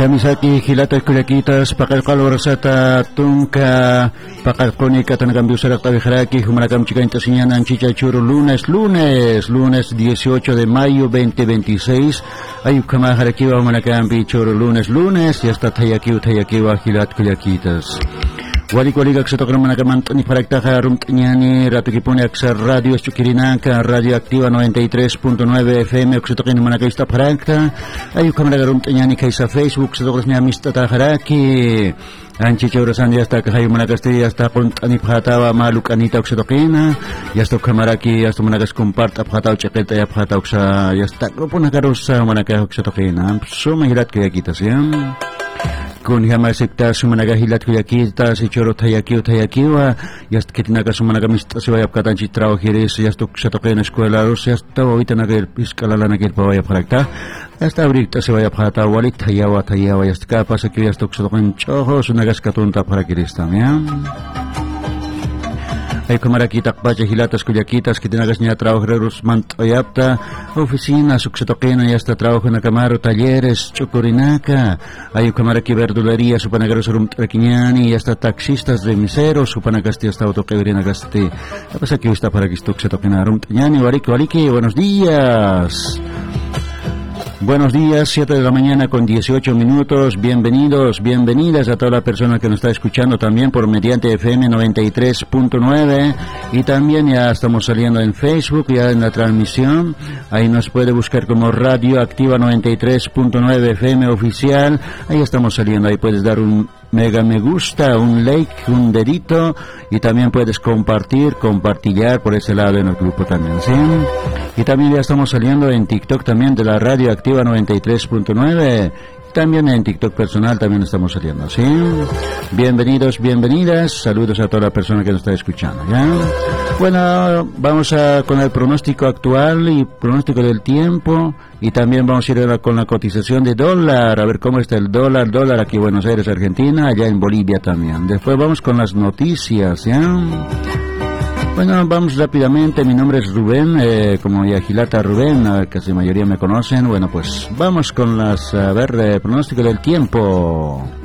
Kamisaki hilata kuyakitas pakalqalwarsata tunka pakalqonika tanagambusaraq tabijaraki humanakam chikainta siñanan chichachuru lunes 18 de mayo 2026 ayukama harakiwa humanakampi churu lunes ya está tayakiwa hilat kuyakitas Wali-wali sa tokong manakamantan iparakta ka rumtanyani rato kipuni aksa radio Chuquirinanka radio activa 93.9 FM sa tokong manakaista parakta ayu kamera rumtanyani kay sa Facebook sa tokong niya mista taharaki anchi chawrasan yasta kahayu manakasti yasta kuntani phatawa maluk anita sa tokina yasta kamaraki yasta manakas compart phataw chaketa ya phataw sa yasta grupo nakarusa manakahok sa tokina so mahirat kaya kita siyam Kun hamasipta sumanagahilat kuyakita si choro tayakiwa yast kitinaka sumanagamistas siwayap katanchi trabajiris yastuk satoken escuela rus yasta ahorita nagel piskalala nagel pawaya parakta yasta abrikta siwayap hata walit tayawa yast kapas aquí yastuk satoken chojo sunagas katunta parakiris también ay kumarakitak pa hilatas kuyakitas kitinagas niya trabajeros mantoyapta oficina suksatokena y hasta trabajo na camaro talleres chukurinaka ay kumaraki verdulería supanagaros rumtrakiñani y hasta taxistas de miseros supanagasti hasta autoquebrinagasti pasa aquí está para que suksatokena rumtrakiñani waliki buenos días Buenos días, 7 de la mañana con 18 minutos. Bienvenidas a toda la persona que nos está escuchando también por mediante FM 93.9 y también ya estamos saliendo en Facebook, ya en la transmisión. Ahí nos puede buscar como Radio Activa 93.9 FM oficial. Ahí estamos saliendo, ahí puedes dar un mega me gusta, un like, un dedito y también puedes compartir por ese lado en el grupo también, ¿sí? Y también ya estamos saliendo en TikTok también de la Radio Activa 93.9 también en TikTok personal también estamos saliendo, ¿sí? Bienvenidas, saludos a toda la persona que nos está escuchando, ¿ya? Bueno, vamos con el pronóstico actual y pronóstico del tiempo y también vamos a ir con la cotización de dólar, a ver cómo está el dólar aquí en Buenos Aires, Argentina, allá en Bolivia también. Después vamos con las noticias, ¿ya? Bueno, vamos rápidamente, mi nombre es Rubén, como Yagilata Rubén, casi la mayoría me conocen. Bueno, pues vamos con pronóstico del tiempo.